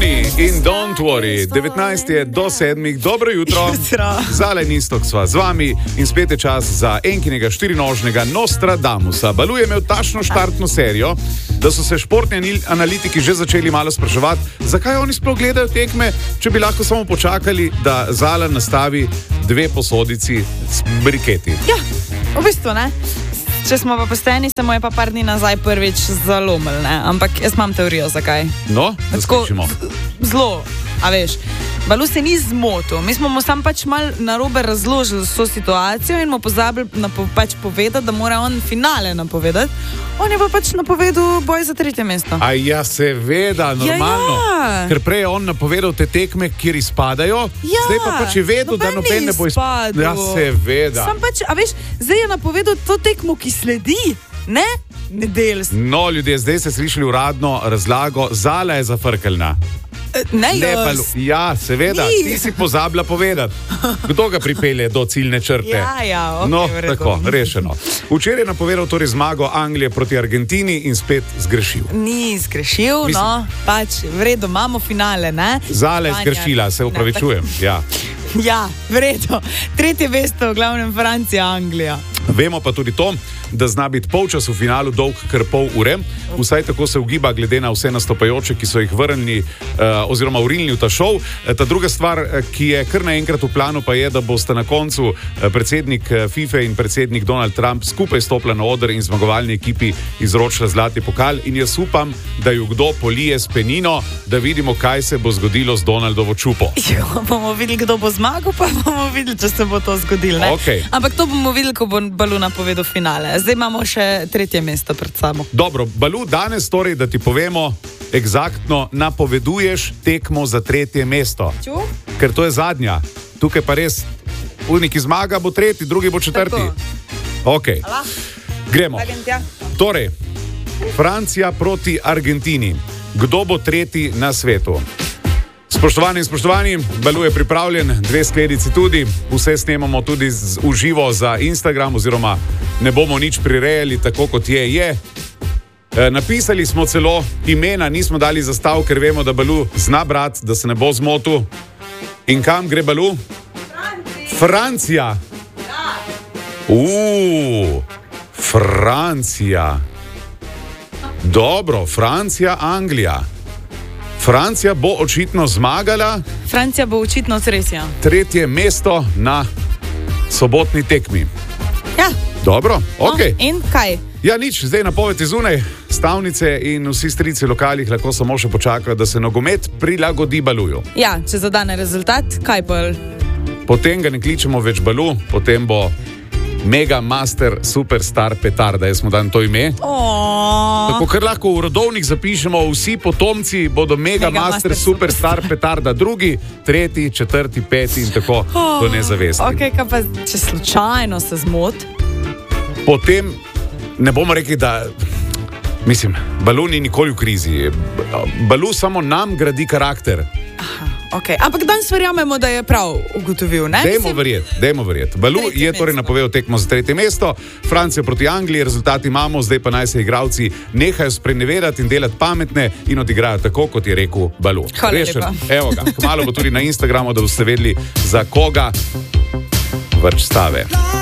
Toni in Don't Worry, 19 je do 7, dobro jutro. Zale in Istok sva z vami in spet je čas za enkinega štirinožnega Nostradamusa. Balu je imel tačno štartno serijo, da so se športni analitiki že začeli malo spraševati, zakaj oni sploh gledajo tekme, če bi lahko samo počakali, da Zala nastavi 2 posodici s briketi. Ja, v bistvu ne. Če smo pa pošteni, se mu je pa par dni nazaj prvič zalomil, ne? Ampak jaz imam teorijo, zakaj. No, da slišimo. Zelo, a veš, Balu se ni zmotil. Mi smo mu sam pač mal narobe razložili so situacijo in mu pozabili pač povedati, da mora on finale napovedati. On je pa pač napovedal boj za 3. mesto. A ja, seveda, normalno. Ja. Ker prej je on napovedal te tekme, kjer izpadajo, ja, zdaj pa pač je vedel, da noben ne bo izpadel. Ja, seveda. Sam pač, a veš, zdaj je napovedal to tekmo, ki sledi, ne? Nedeljsko. No, ljudje, zdaj ste slišali uradno razlago, Zala je zafrkeljna. Ne, jaz. Ja, seveda, ti si pozabila povedati. Kdo ga pripelje do ciljne črte? Ja, okay, no, tako, rešeno. Včeraj je napovedal torej zmago Anglije proti Argentini in spet zgrešil. Ni zgrešil, no, pač v redu, imamo finale, ne? Zala je zgrešila, se upravičujem, ja. Ja, v redu. 3. mesto, v glavnem Francija, Anglija. Vemo pa tudi to, da zna biti polčas v finalu dolg kar pol ure. Vsaj tako se ugiba glede na vse nastopajoče, ki so jih vrnili oziroma urinili v ta šov. Ta druga stvar, ki je kar naenkrat v planu, pa je, da boste na koncu predsednik FIFA in predsednik Donald Trump skupaj stopila na oder in zmagovalni ekipi izročila zlati pokal. In jaz upam, da ju kdo polije s penino, da vidimo, kaj se bo zgodilo z Donaldovo čupo. Jo, bomo videli, kdo bo zmagal, pa bomo videli, če se bo to zgodilo. Okay. Ampak to bomo videli, ko bo Balu napovedal finale. Zdaj imamo še 3. mesto pred sabo. Dobro, Balu, danes torej, da ti povemo, eksaktno napoveduješ tekmo za 3. mesto. Ker to je zadnja. Tukaj pa res, uniki zmaga bo 3., drugi bo 4. Ok, gremo. Torej, Francija proti Argentini. Kdo bo 3. na svetu? Spoštovani in spoštovani, Balu je pripravljen, 2 skledici tudi, vse snemamo tudi v živo za Instagram, oziroma ne bomo nič prirejali, tako kot je. Napisali smo celo imena, nismo dali zastav, ker vemo, da Balu zna brati, da se ne bo zmotil. In kam gre Balu? Francija. Francija. Dobro, Francija, Anglija. Francija bo očitno zmagala. Francija bo očitno sresja. 3. mesto na sobotni tekmi. Ja. Dobro, ok. In kaj? Ja, nič, zdaj napovedi zunaj. Stavnice in vsi strici lokalih lahko samo še počakajo, da se nogomet prilagodi Baluju. Ja, če zadane rezultat, kaj pa? Potem ga ne kličemo več Balu, potem bo Mega Master Superstar Petarda, jaz smo dan to ime. Tako, ker lahko v rodovnik zapišemo, vsi potomci bodo Mega Master Superstar Petarda, 2., 3., 4., 5. in tako do nezavesti. Ok, kaj pa, če slučajno se zmot? Potem ne bomo rekli, da, mislim, Balu ni nikoli v krizi. Balu samo nam gradi karakter. Okay. Ampak danes verjamemo, da je prav ugotovil, ne? Dajmo verjeti. Balu je torej napovedal tekmo za 3. mesto, Francija proti Angliji, rezultati imamo, zdaj pa naj se igralci nehajo sprenevedati in delati pametne in odigrajo tako, kot je rekel Balu. Hvala lepa. Evo ga, kmalu bo tudi na Instagramu, da boste vedeli, za koga vrč stave.